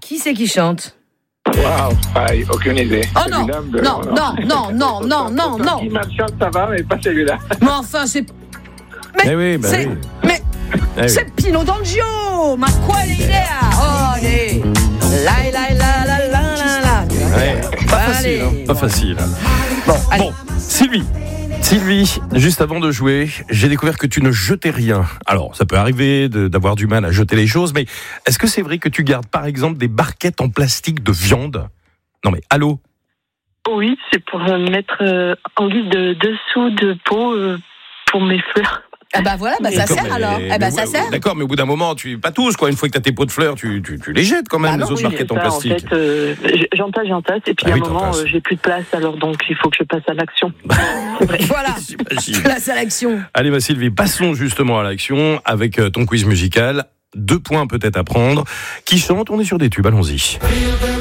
qui c'est qui chante? Waouh, aucune idée. Oh non, non. Qui chante, ça va, mais pas celui-là. Mais enfin, c'est... Mais oui, c'est... oui. Mais... C'est Pino D'Angio. Ma quale idea? Oh, allez. La. Ouais, pas facile, hein, pas facile. Bon, Sylvie, juste avant de jouer, j'ai découvert que tu ne jetais rien. Alors, ça peut arriver d'avoir du mal à jeter les choses, mais est-ce que c'est vrai que tu gardes par exemple des barquettes en plastique de viande? Non mais, allô? Oui, c'est pour mettre en guise de dessous de pot pour mes fleurs. Ah bah voilà, ça sert alors. Ça sert. D'accord, mais au bout d'un moment, pas tous, quoi. Une fois que tu as tes pots de fleurs, tu les jettes quand même, les autres barquettes en plastique. En fait, j'entasse, et puis à un moment, j'ai plus de place, alors donc il faut que je passe à l'action. C'est vrai. Voilà, place à l'action. Allez, Sylvie, passons justement à l'action avec ton quiz musical. 2 points peut-être à prendre. Qui chante? On est sur des tubes, allons-y.